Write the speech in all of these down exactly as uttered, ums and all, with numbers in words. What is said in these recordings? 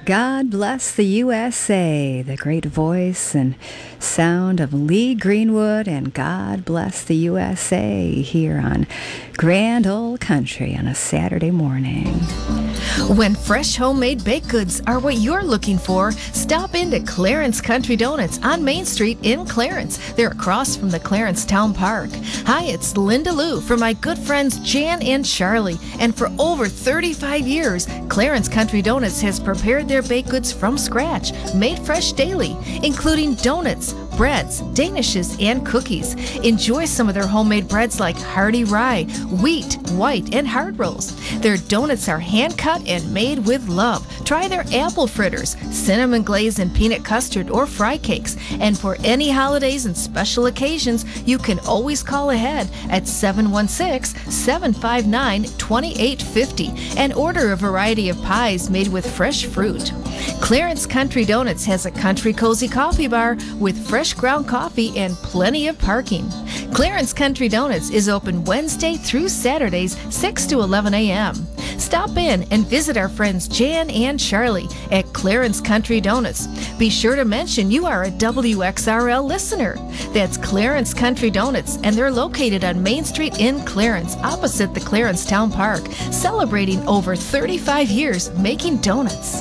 God bless the U S A, the great voice and sound of Lee Greenwood, and God bless the U S A here on Grand Ole Country on a Saturday morning. When fresh homemade baked goods are what you're looking for, stop into Clarence Country Donuts on Main Street in Clarence. They're across from the Clarence Town Park. Hi, it's Linda Lou for my good friends Jan and Charlie. And for over thirty-five years, Clarence Country Donuts has prepared their baked goods from scratch, made fresh daily, including donuts, breads, danishes, and cookies. Enjoy some of their homemade breads like hearty rye, wheat, white, and hard rolls. Their donuts are hand-cut and made with love. Try their apple fritters, cinnamon glaze and peanut custard, or fry cakes. And for any holidays and special occasions, you can always call ahead at seven one six, seven five nine, two eight five zero and order a variety of pies made with fresh fruit. Clarence Country Donuts has a country cozy coffee bar with fresh ground coffee and plenty of parking. Clarence Country Donuts is open Wednesday through Saturdays, six to eleven a.m. Stop in and visit our friends Jan and Charlie at Clarence Country Donuts. Be sure to mention you are a W X R L listener. That's Clarence Country Donuts, and they're located on Main Street in Clarence, opposite the Clarence Town Park, celebrating over thirty-five years making donuts.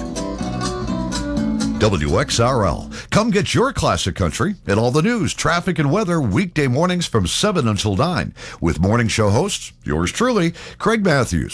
W X R L. Come get your classic country and all the news, traffic, and weather weekday mornings from seven until nine with morning show hosts, yours truly, Craig Matthews.